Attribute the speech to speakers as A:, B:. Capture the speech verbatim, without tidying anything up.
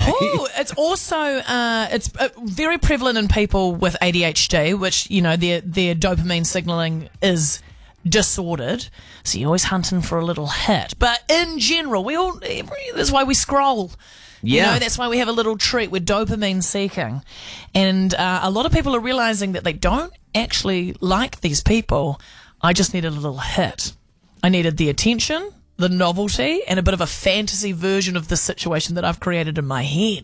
A: Oh, it's also uh, it's uh, very prevalent in people with A D H D, which, you know, their their dopamine signaling is disordered. So you're always hunting for a little hit. But in general, we all that's why we scroll.
B: Yeah.
A: You know, that's why we have a little treat. We're dopamine seeking. And uh, a lot of people are realizing that they don't actually like these people. I just needed a little hit. I needed the attention, the novelty, and a bit of a fantasy version of the situation that I've created in my head.